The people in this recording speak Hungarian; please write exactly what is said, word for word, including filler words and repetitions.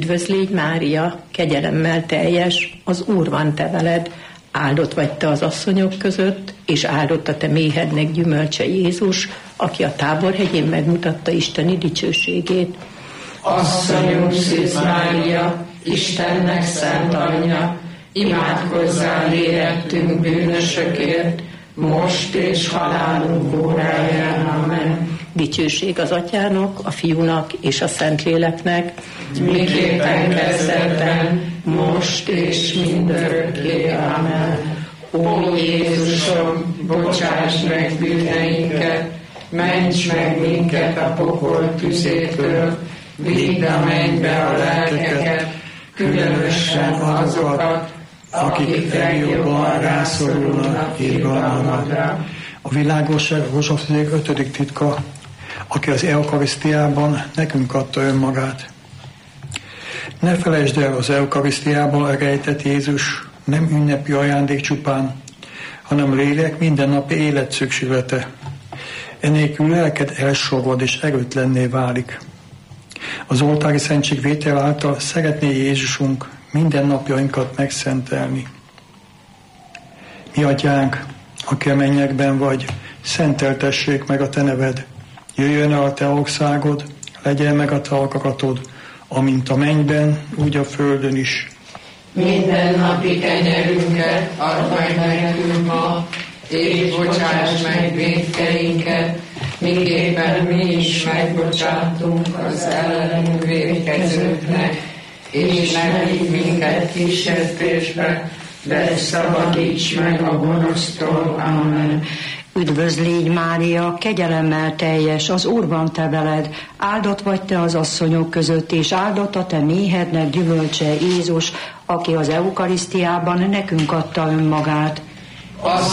Üdvözlégy Mária, kegyelemmel teljes, az Úr van te veled, áldott vagy te az asszonyok között, és áldott a te méhednek gyümölcse Jézus, aki a Táborhegyén megmutatta Isteni dicsőségét. Asszonyunk Szűz Mária, Istennek szent anyja, imádkozzál érettünk bűnösökért, most és halálunk óráján. Amen. Dicsőség az Atyának, a Fiúnak és a Szentléleknek, miképpen kezdetben, most és mindörökké. Amen. Ó Jézusom, bocsáss meg bűneinket, ments meg minket a pokol tüzétől, vidd a mennybe a lelkeket, különösen azokat, akik legjobban rászorulnak irgalmadra. A világosság Rózsafék ötödik titka, aki az eukarisztiában nekünk adta önmagát. Ne felejtsd el, az eukarisztiában rejtett Jézus nem ünnepi ajándék csupán, hanem lélek mindennapi élet szükséglete. Enélkül lelked elsorvad és erőtlenné válik. Az oltári szentség vétel által szeretné Jézusunk mindennapjainkat megszentelni. Mi Atyánk, aki a mennyekben vagy, szenteltessék meg a te neved. Jöjjön el a te országod, legyen meg a te akaratod, amint a mennyben, úgy a földön is. Minden napi kenyerünket add meg nekünk ma, és bocsáss meg vétkeinket, miképpen mi is megbocsátunk az ellenünk vétkezőknek, és ne vigy minket kísértésbe, de szabadíts meg a gonosztól. Amen. Üdvözlégy Mária, kegyelemmel teljes, az Úr van te veled, áldott vagy te az asszonyok között, és áldott a te méhednek gyümölcse Jézus, aki az eukarisztiában nekünk adta önmagát. Asszonyunk